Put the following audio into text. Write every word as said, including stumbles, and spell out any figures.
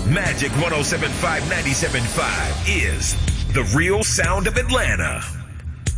Magic one oh seven point five, ninety-seven point five is the real sound of Atlanta.